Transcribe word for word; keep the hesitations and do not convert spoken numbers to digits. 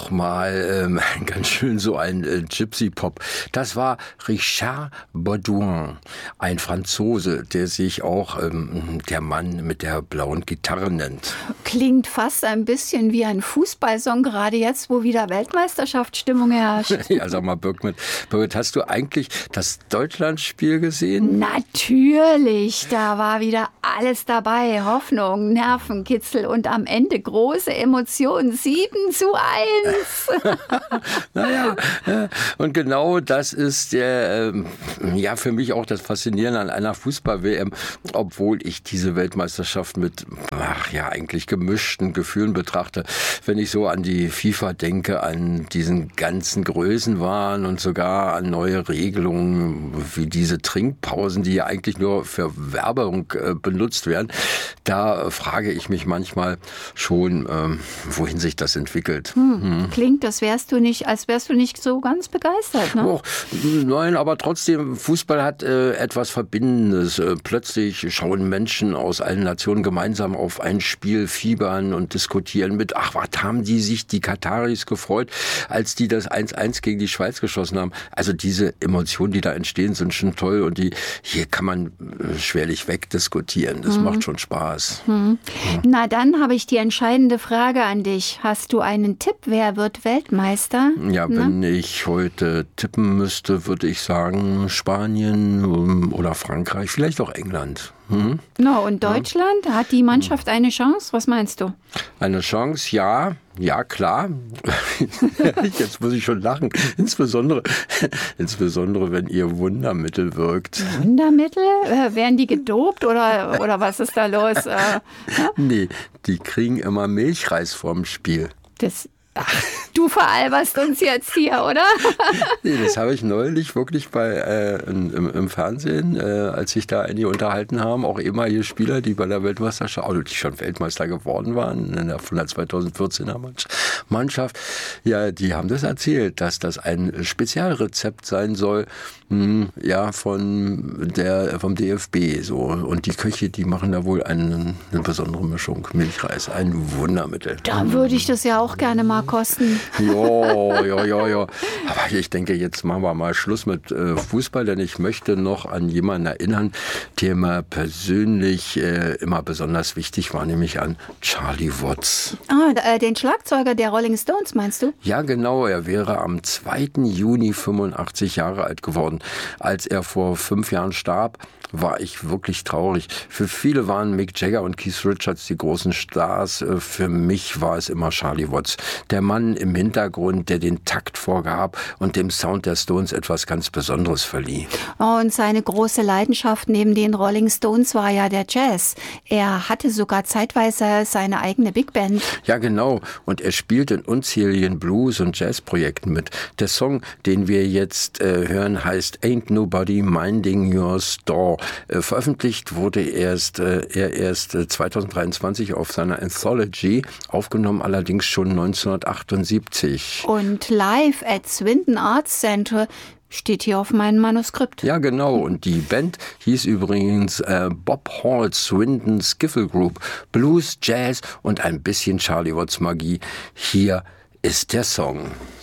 auch mal ähm, ganz schön so ein äh, Gypsy-Pop. Das war Richard Baudouin, ein Franzose, der sich auch ähm, der Mann mit der blauen Gitarre nennt. Klingt fast ein bisschen wie ein Fußballsong, gerade jetzt, wo wieder Weltmeisterschaftsstimmung herrscht. Ja, sag mal, Birgit, Birgit, hast du eigentlich das Deutschlandspiel gesehen? Natürlich, da war wieder alles dabei. Hoffnung, Nervenkitzel und am Ende große Emotionen. sieben zu eins. Naja, und genau das ist der, ähm, ja, für mich auch das Faszinierende an einer Fußball-W M, obwohl ich diese Weltmeisterschaft mit, ach ja, eigentlich gemischten Gefühlen betrachte. Wenn ich so an die FIFA denke, an diesen ganzen Größenwahn und sogar an neue Regelungen, wie diese Trinkpausen, die ja eigentlich nur für Werbung äh, benutzt werden, da frage ich mich manchmal schon, ähm, wohin sich das entwickelt. Hm. Hm. Klingt, das wärst du nicht, als wärst du nicht so ganz begeistert, ne? Oh, nein, aber trotzdem, Fußball hat äh, etwas Verbindendes. Äh, plötzlich schauen Menschen aus allen Nationen gemeinsam auf ein Spiel, fiebern und diskutieren mit, ach, was haben die sich, die Kataris, gefreut, als die das eins eins gegen die Schweiz geschossen haben. Also diese Emotionen, die da entstehen, sind schon toll und die hier kann man äh, schwerlich wegdiskutieren. Das hm. macht schon Spaß. Hm. Ja. Na, dann habe ich die entscheidende Frage an dich. Hast du einen Tipp, wer wird Weltmeister? Ja, Na? wenn ich heute tippen müsste, würde ich sagen Spanien oder Frankreich, vielleicht auch England. Mhm. No, und Deutschland, ja. Hat die Mannschaft eine Chance? Was meinst du? Eine Chance, ja. Ja, klar. Jetzt muss ich schon lachen. Insbesondere, insbesondere wenn ihr Wundermittel wirkt. Wundermittel? Äh, werden die gedopt oder, oder was ist da los? Äh, ja? Nee, die kriegen immer Milchreis vorm Spiel. Das Ach, du veralberst uns jetzt hier, oder? Nee, das habe ich neulich wirklich bei äh, im, im Fernsehen, äh, als sich da einige unterhalten haben, auch ehemalige Spieler, die bei der Weltmeisterschaft, also die schon Weltmeister geworden waren, in der, von der zweitausendvierzehner Mannschaft, ja, die haben das erzählt, dass das ein Spezialrezept sein soll, mh, ja, von der, vom D F B, so. Und die Köche, die machen da wohl eine, eine besondere Mischung, Milchreis, ein Wundermittel. Da würde ich das ja auch gerne mal kosten. Ja, ja, ja, ja. Aber ich denke, jetzt machen wir mal Schluss mit äh, Fußball, denn ich möchte noch an jemanden erinnern, der mir persönlich äh, immer besonders wichtig war, nämlich an Charlie Watts. Ah, äh, den Schlagzeuger der Rolling Stones, meinst du? Ja, genau. Er wäre am zweiten Juni fünfundachtzig Jahre alt geworden. Als er vor fünf Jahren starb, war ich wirklich traurig. Für viele waren Mick Jagger und Keith Richards die großen Stars. Für mich war es immer Charlie Watts. Der Mann im Hintergrund, der den Takt vorgab und dem Sound der Stones etwas ganz Besonderes verlieh. Und seine große Leidenschaft neben den Rolling Stones war ja der Jazz. Er hatte sogar zeitweise seine eigene Big Band. Ja, genau. Und er spielt in unzähligen Blues- und Jazzprojekten mit. Der Song, den wir jetzt äh, hören, heißt Ain't Nobody Minding Your Store. Äh, veröffentlicht wurde erst, äh, er erst äh, zweitausenddreiundzwanzig auf seiner Anthology, aufgenommen allerdings schon neunzehnhundertachtundsiebzig. Und live at Swindon Arts Center steht hier auf meinem Manuskript. Ja, genau. Und die Band hieß übrigens äh, Bob Hall Swindon Skiffle Group. Blues, Jazz und ein bisschen Charlie Watts Magie. Hier ist der Song.